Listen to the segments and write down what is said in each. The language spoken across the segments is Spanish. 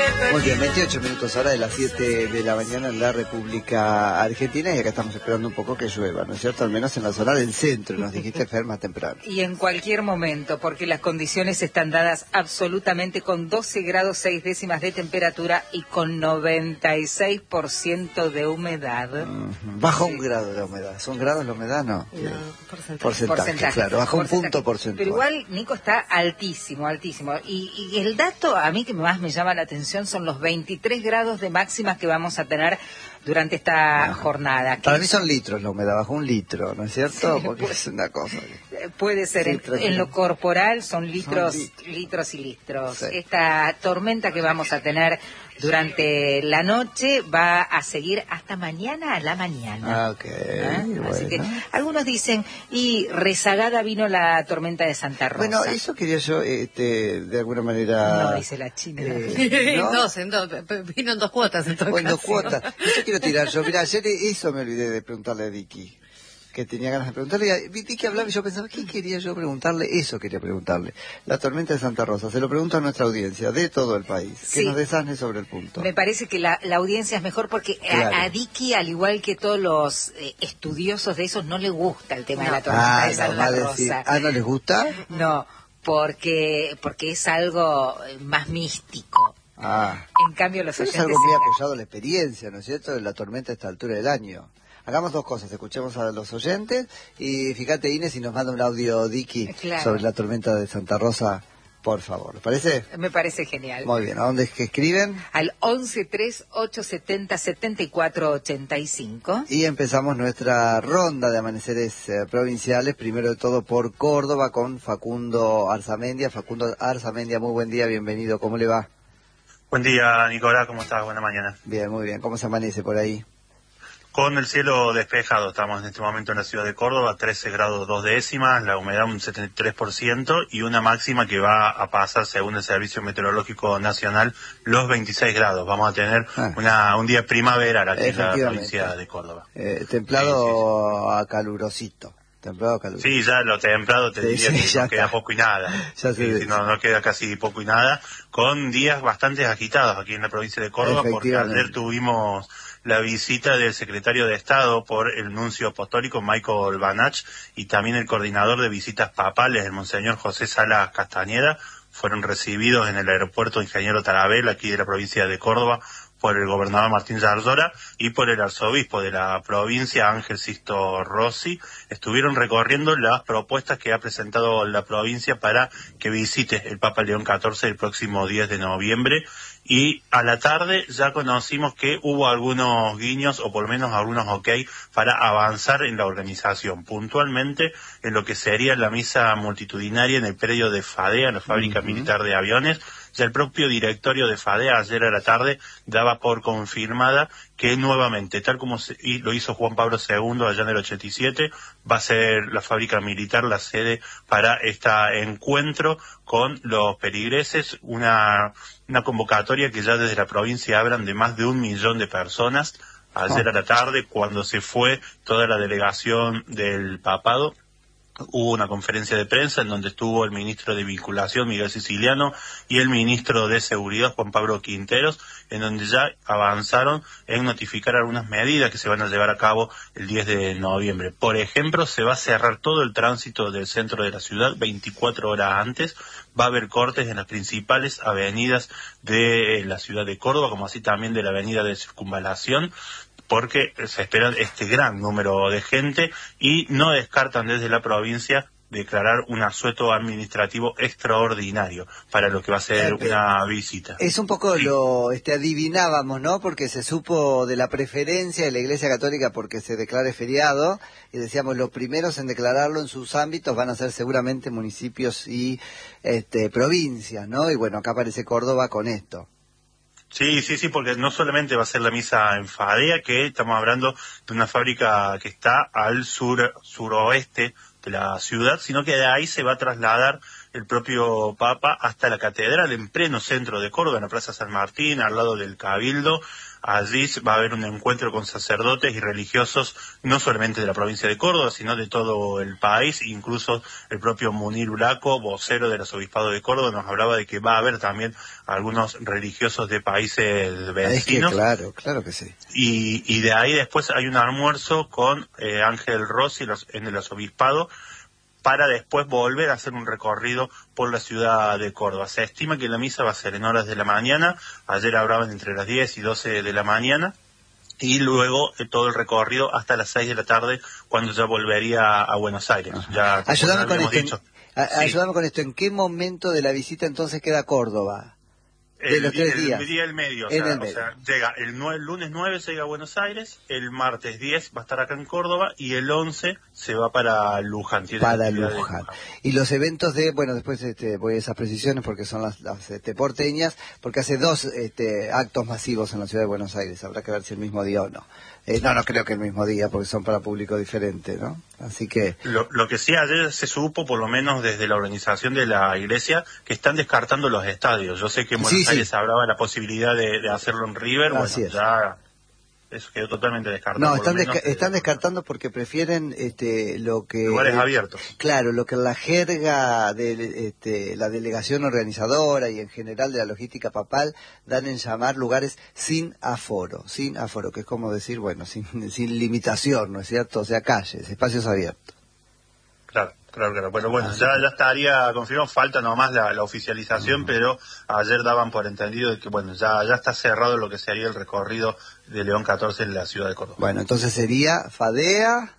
Muy bien, 28 minutos ahora de las 7 de la mañana en la República Argentina, y acá estamos esperando un poco que llueva, ¿no es cierto? Al menos en la zona del centro, nos dijiste, Fer, más temprano. Y en cualquier momento, porque las condiciones están dadas absolutamente con 12 grados 6 décimas de temperatura y con 96% de humedad. Bajo un grado de humedad. ¿Son grados la humedad? No. Porcentaje, claro. Bajo un punto porcentual. Pero igual, Nico, está altísimo, altísimo. Y el dato a mí que más me llama la atención son los 23 grados de máximas que vamos a tener durante esta jornada. Para mí son litros la humedad, bajo un litro, ¿no es cierto? Sí, porque es una cosa. Puede ser, en lo corporal son litros y litros. Sí. Esta tormenta que vamos a tener durante la noche va a seguir hasta mañana a la mañana. Ok, bueno. Así que algunos dicen, y rezagada vino la tormenta de Santa Rosa. Bueno, eso quería yo, de alguna manera... No, dice la China. ¿No? Vino en 2 cuotas en todo caso. En 2 cuotas. Eso quiero tirar yo. Mira, ayer eso me olvidé de preguntarle a Vicky, que tenía ganas de preguntarle. Vicky hablaba y yo pensaba, ¿qué quería yo preguntarle? Eso quería preguntarle. La tormenta de Santa Rosa. Se lo pregunto a nuestra audiencia de todo el país. Que nos desasne sobre el punto. Me parece que la audiencia es mejor porque a Vicky, al igual que todos los estudiosos de esos, no le gusta el tema de la tormenta de Santa Rosa. ¿No les gusta? No, porque es algo más místico. En cambio, los oyentes... Es algo muy apoyado a la experiencia, ¿no es cierto?, de la tormenta a esta altura del año. Hagamos 2 cosas, escuchemos a los oyentes y fíjate, Inés, si nos manda un audio, Vicky, sobre la tormenta de Santa Rosa, por favor. ¿Les parece? Me parece genial. Muy bien, ¿a dónde es que escriben? Al 1138707485. Y empezamos nuestra ronda de amaneceres provinciales, primero de todo por Córdoba, con Facundo Arzamendia. Facundo Arzamendia, muy buen día, bienvenido, ¿cómo le va? Buen día, Nicolás, ¿cómo estás? Buena mañana. Bien, muy bien. ¿Cómo se amanece por ahí? Con el cielo despejado, estamos en este momento en la ciudad de Córdoba, 13 grados 2 décimas, la humedad un 73% y una máxima que va a pasar, según el Servicio Meteorológico Nacional, los 26 grados. Vamos a tener un día primaveral aquí en la provincia de Córdoba. Templado a calurosito. Sí, ya lo templado te diría que no queda poco y nada. No queda casi poco y nada, con días bastante agitados aquí en la provincia de Córdoba, porque ayer tuvimos la visita del secretario de Estado por el nuncio apostólico Michael Banach y también el coordinador de visitas papales, el monseñor José Salas Castañeda. Fueron recibidos en el aeropuerto Ingeniero Tarabel, aquí de la provincia de Córdoba, por el gobernador Martín Zarzora y por el arzobispo de la provincia, Ángel Sisto Rossi. Estuvieron recorriendo las propuestas que ha presentado la provincia para que visite el Papa León XIV el próximo 10 de noviembre. Y a la tarde ya conocimos que hubo algunos guiños, o por lo menos algunos para avanzar en la organización, puntualmente en lo que sería la misa multitudinaria en el predio de FADEA, la fábrica militar de aviones. Ya el propio directorio de FADEA ayer a la tarde daba por confirmada que nuevamente, tal como lo hizo Juan Pablo II allá en el 87, va a ser la fábrica militar la sede para este encuentro con los peligreses, una convocatoria que ya desde la provincia hablan de más de 1 millón de personas. Ayer a la tarde, cuando se fue toda la delegación del papado, hubo una conferencia de prensa en donde estuvo el ministro de Vinculación, Miguel Siciliano, y el ministro de Seguridad, Juan Pablo Quinteros, en donde ya avanzaron en notificar algunas medidas que se van a llevar a cabo el 10 de noviembre. Por ejemplo, se va a cerrar todo el tránsito del centro de la ciudad 24 horas antes. Va a haber cortes en las principales avenidas de la ciudad de Córdoba, como así también de la avenida de Circunvalación, porque se espera este gran número de gente y no descartan desde la provincia declarar un asueto administrativo extraordinario para lo que va a ser una visita. Es un poco lo adivinábamos, ¿no? Porque se supo de la preferencia de la Iglesia Católica porque se declare feriado, y decíamos, los primeros en declararlo en sus ámbitos van a ser seguramente municipios y provincias, ¿no? Y bueno, acá aparece Córdoba con esto. Sí, porque no solamente va a ser la misa en FADEA, que estamos hablando de una fábrica que está al suroeste de la ciudad, sino que de ahí se va a trasladar el propio Papa hasta la catedral en pleno centro de Córdoba, en la Plaza San Martín, al lado del Cabildo. Allí va a haber un encuentro con sacerdotes y religiosos, no solamente de la provincia de Córdoba, sino de todo el país. Incluso el propio Munir Ulaco, vocero del Arzobispado de Córdoba, nos hablaba de que va a haber también algunos religiosos de países vecinos. Es que claro que sí. Y de ahí después hay un almuerzo con Ángel Rossi en el Arzobispado, para después volver a hacer un recorrido por la ciudad de Córdoba. Se estima que la misa va a ser en horas de la mañana, ayer hablaban entre las 10 y 12 de la mañana, y luego todo el recorrido hasta las 6 de la tarde, cuando ya volvería a Buenos Aires. Ya, ayúdame con esto, ¿en qué momento de la visita entonces queda Córdoba? El día del medio, o sea, llega el lunes 9 llega a Buenos Aires, el martes 10 va a estar acá en Córdoba y el 11 se va para Luján. Luján. Y los eventos bueno, después voy a esas precisiones porque son las porteñas, porque hace 2 actos masivos en la ciudad de Buenos Aires, habrá que ver si el mismo día o no. No creo que el mismo día, porque son para público diferente, ¿no? Así que... Lo que sí ayer se supo, por lo menos desde la organización de la iglesia, que están descartando los estadios. Yo sé que en Buenos Aires hablaba la posibilidad de hacerlo en River, ya eso quedó totalmente descartado. No, están descartando porque prefieren lo que... lugares abiertos. Claro, lo que en la jerga de la delegación organizadora y en general de la logística papal dan en llamar lugares sin aforo, que es como decir, bueno, sin limitación, ¿no es cierto? O sea, calles, espacios abiertos. Claro. Bueno, ya estaría confirmado, falta nomás la oficialización, pero ayer daban por entendido de que, bueno, ya está cerrado lo que sería el recorrido de León 14 en la ciudad de Córdoba. Bueno, entonces sería Fadea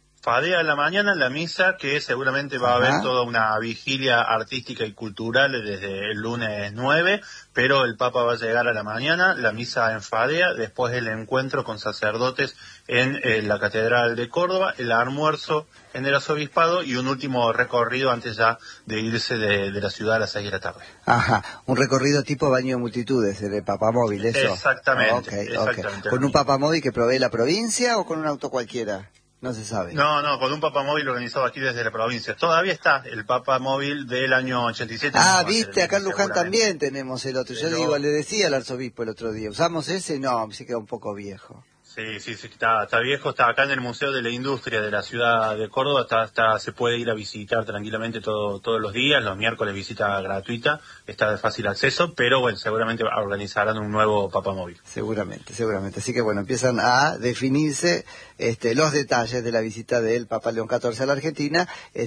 en la mañana, en la misa, que seguramente va a haber toda una vigilia artística y cultural desde el lunes 9, pero el Papa va a llegar a la mañana, la misa en Fadea, después el encuentro con sacerdotes en la Catedral de Córdoba, el almuerzo en el Arzobispado y un último recorrido antes ya de irse de la ciudad a las 6 de la tarde. Ajá, un recorrido tipo baño de multitudes, el papamóvil, ¿eso? Exactamente. ¿Con un papamóvil que provee la provincia o con un auto cualquiera? No se sabe. No, con un papamóvil organizado aquí desde la provincia. Todavía está el papamóvil del año 87. Viste, acá en Luján también tenemos el otro. Yo le decía al arzobispo el otro día, ¿usamos ese? No, se queda un poco viejo. Sí, está viejo, está acá en el Museo de la Industria de la ciudad de Córdoba, se puede ir a visitar tranquilamente todos los días, los miércoles visita gratuita, está de fácil acceso, pero bueno, seguramente organizarán un nuevo papamóvil. Seguramente, así que bueno, empiezan a definirse los detalles de la visita del Papa León XIV a la Argentina.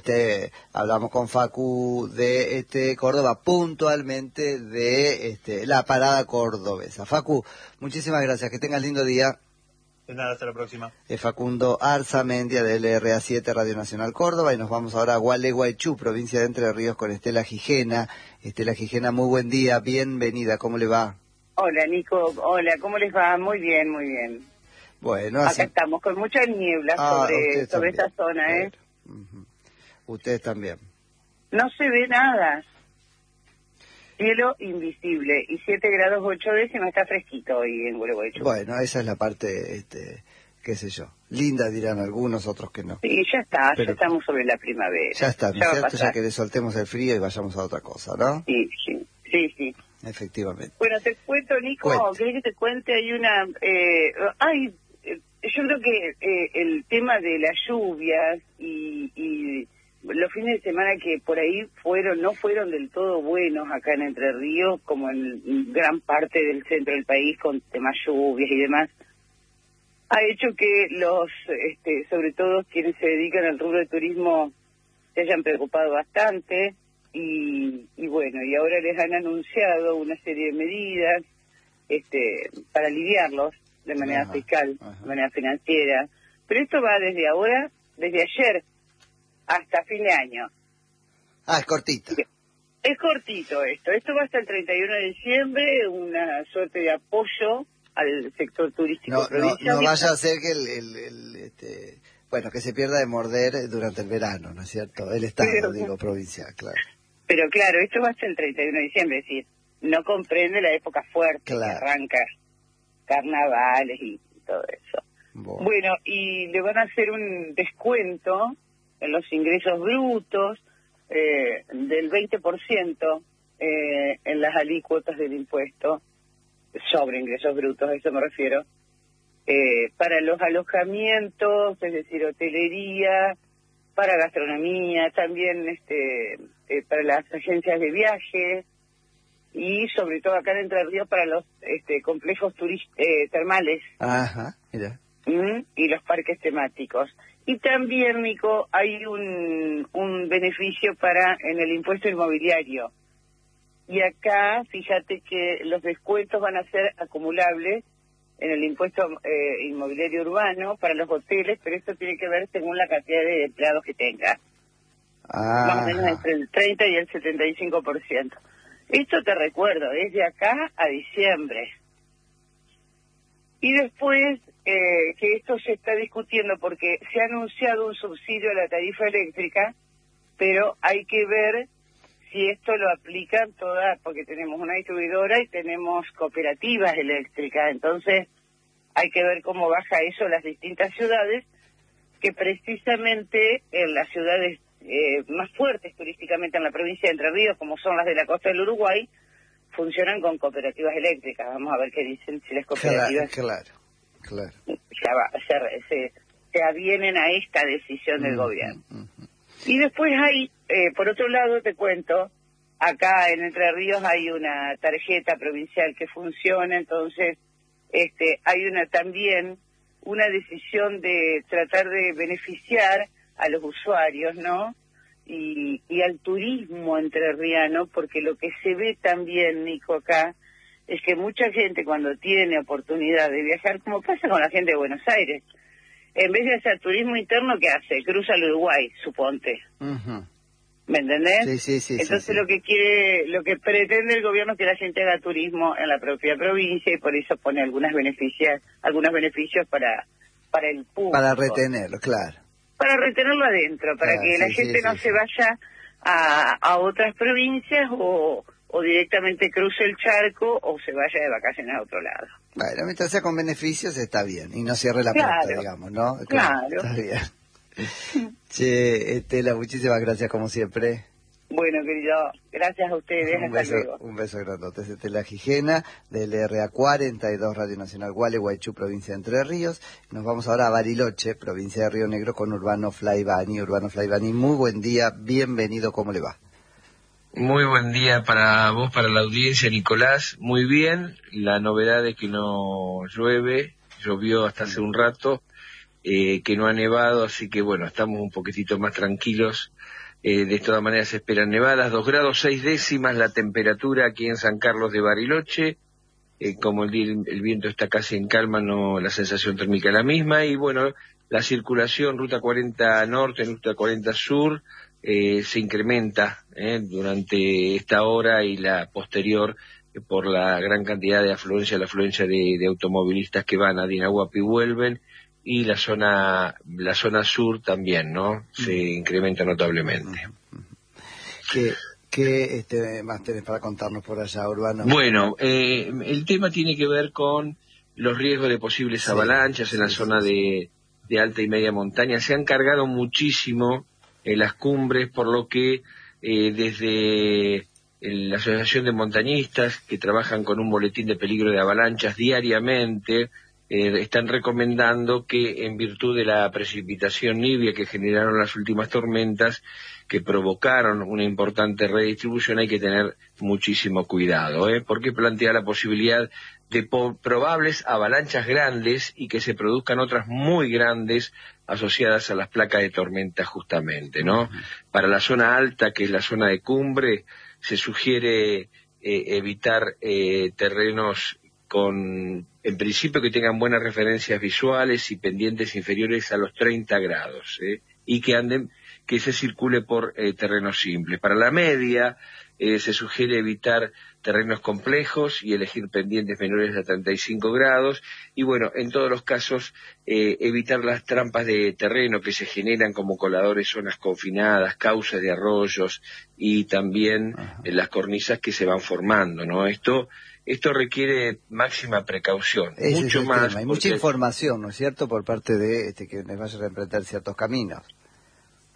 Hablamos con Facu de Córdoba, puntualmente de la parada cordobesa. Facu, muchísimas gracias, que tengas lindo día. De nada, hasta la próxima. Facundo Arzamendia de LRA7 Radio Nacional Córdoba, y nos vamos ahora a Gualeguaychú, provincia de Entre Ríos, con Estela Gijena. Estela Gijena, muy buen día, bienvenida, ¿cómo le va? Hola Nico, hola, ¿cómo les va? Muy bien, muy bien. Bueno, acá estamos con mucha niebla sobre esta zona, Ustedes también. No se ve nada. Cielo invisible y 7 grados 8 décimas, está fresquito hoy en Gualeguaychú. Bueno, esa es la parte, qué sé yo, linda dirán algunos, otros que no. Sí, ya está, ya estamos sobre la primavera. Ya está, ¿no es cierto? Ya que le soltemos el frío y vayamos a otra cosa, ¿no? Sí. Efectivamente. Bueno, te cuento, Nico, ¿querés que te cuente? Hay una... yo creo que el tema de las lluvias y los fines de semana que por ahí no fueron del todo buenos acá en Entre Ríos, como en gran parte del centro del país, con temas lluvias y demás, ha hecho que los, sobre todo quienes se dedican al rubro de turismo, se hayan preocupado bastante y bueno, y ahora les han anunciado una serie de medidas para aliviarlos de manera fiscal, de manera financiera. Pero esto va desde ayer, hasta fin de año. Es cortito. Es cortito esto. Esto va hasta el 31 de diciembre, una suerte de apoyo al sector turístico provincial. No vaya a ser que que se pierda de morder durante el verano, ¿no es cierto? El Estado, provincial, claro. Pero claro, esto va hasta el 31 de diciembre, es decir, no comprende la época fuerte que arranca carnavales y todo eso. Bueno, y le van a hacer un descuento en los ingresos brutos del 20% en las alícuotas del impuesto sobre ingresos brutos, a eso me refiero, para los alojamientos, es decir, hotelería, para gastronomía, también para las agencias de viaje y sobre todo acá en Entre Ríos para los complejos termales. Ajá, mira. Y los parques temáticos. Y también, Nico, hay un beneficio en el impuesto inmobiliario. Y acá, fíjate que los descuentos van a ser acumulables en el impuesto inmobiliario urbano para los hoteles, pero esto tiene que ver según la cantidad de empleados que tenga. Más o menos entre el 30 y el 75%. Esto te recuerdo, es de acá a diciembre. Y después, que esto se está discutiendo porque se ha anunciado un subsidio a la tarifa eléctrica, pero hay que ver si esto lo aplican todas, porque tenemos una distribuidora y tenemos cooperativas eléctricas, entonces hay que ver cómo baja eso en las distintas ciudades, que precisamente en las ciudades más fuertes turísticamente en la provincia de Entre Ríos, como son las de la costa del Uruguay, funcionan con cooperativas eléctricas. Vamos a ver qué dicen si las cooperativas claro. se avienen a esta decisión del gobierno. Y después hay, por otro lado te cuento, acá en Entre Ríos hay una tarjeta provincial que funciona, entonces hay también una decisión de tratar de beneficiar a los usuarios, ¿no? Y al turismo entrerriano, porque lo que se ve también, Nico, acá, es que mucha gente cuando tiene oportunidad de viajar, como pasa con la gente de Buenos Aires, en vez de hacer turismo interno, ¿qué hace? Cruza el Uruguay, suponte. ¿Me entendés? Sí. Entonces lo que pretende el gobierno es que la gente haga turismo en la propia provincia y por eso pone algunos beneficios para el público. Para retenerlo, claro. Para retenerlo adentro, para que la gente no se vaya a otras provincias o directamente cruce el charco o se vaya de vacaciones a otro lado. Bueno, mientras sea con beneficios está bien y no cierre la puerta, digamos, ¿no? Claro. Está bien. Che, Estela, muchísimas gracias como siempre. Bueno, querido, gracias a ustedes, hasta luego. Un beso grandote. Es Estela Gijena, del RA 42, Radio Nacional Gualeguaychú, provincia de Entre Ríos. Nos vamos ahora a Bariloche, provincia de Río Negro, con Urbano Flaivani. Urbano Flaivani, muy buen día, bienvenido, ¿cómo le va? Muy buen día para vos, para la audiencia, Nicolás. Muy bien, la novedad es que no llueve, llovió hasta hace un rato, que no ha nevado, así que bueno, estamos un poquitito más tranquilos. De todas maneras se esperan nevadas, 2 grados 6 décimas la temperatura aquí en San Carlos de Bariloche. Como el viento está casi en calma, no la sensación térmica es la misma. Y bueno, la circulación, ruta 40 norte, ruta 40 sur, se incrementa durante esta hora y la posterior por la gran cantidad de afluencia, la afluencia de automovilistas que van a Dinahuapi y vuelven. Y la zona sur también, ¿no? Se incrementa notablemente. ¿Qué más tenés para contarnos por allá, Urbano? Bueno, el tema tiene que ver con los riesgos de posibles avalanchas en la zona de alta y media montaña. Se han cargado muchísimo las cumbres, por lo que desde la Asociación de Montañistas, que trabajan con un boletín de peligro de avalanchas diariamente, están recomendando que en virtud de la precipitación nibia que generaron las últimas tormentas, que provocaron una importante redistribución, hay que tener muchísimo cuidado, porque plantea la posibilidad de probables avalanchas grandes y que se produzcan otras muy grandes asociadas a las placas de tormenta justamente, ¿no? Para la zona alta, que es la zona de cumbre, se sugiere evitar terrenos en principio que tengan buenas referencias visuales y pendientes inferiores a los 30 grados, y que se circule por terrenos simples. Para la media, se sugiere evitar terrenos complejos y elegir pendientes menores a 35 grados, y bueno, en todos los casos, evitar las trampas de terreno que se generan como coladores, zonas confinadas, cauces de arroyos y también las cornisas que se van formando, ¿no? Esto requiere máxima precaución, mucho más. Hay mucha información, ¿no es cierto?, por parte de que les vaya a reemprender ciertos caminos.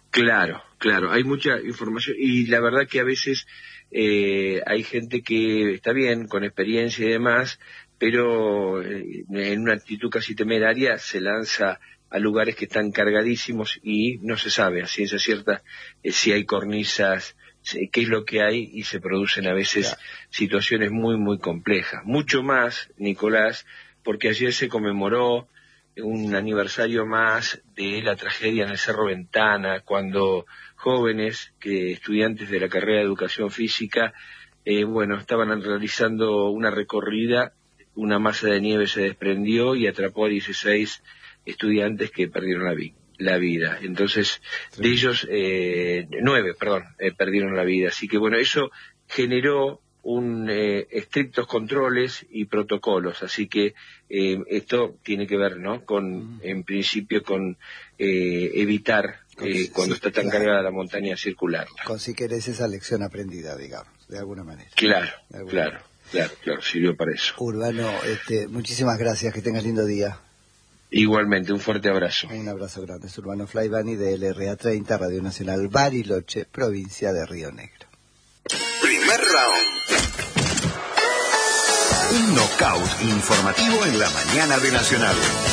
Claro, hay mucha información y la verdad que a veces hay gente que está bien, con experiencia y demás, pero en una actitud casi temeraria se lanza a lugares que están cargadísimos y no se sabe a ciencia cierta si hay cornisas, qué es lo que hay, y se producen a veces situaciones muy, muy complejas. Mucho más, Nicolás, porque ayer se conmemoró un aniversario más de la tragedia en el Cerro Ventana, cuando jóvenes, estudiantes de la carrera de Educación Física, estaban realizando una recorrida, una masa de nieve se desprendió y atrapó a 16 estudiantes que perdieron la vida. Entonces, de ellos, 9, perdieron la vida. Así que eso generó estrictos controles y protocolos, así que esto tiene que ver, ¿no?, en principio con evitar cuando está tan cargada la montaña circular. Con si querés esa lección aprendida, digamos, de alguna manera. Claro, sirvió para eso. Urbano, muchísimas gracias, que tengas lindo día. Igualmente, un fuerte abrazo. Un abrazo grande. Es Urbano Flaivani de LRA 30, Radio Nacional Bariloche, provincia de Río Negro. Primer round. Un knockout informativo en la mañana de Nacional.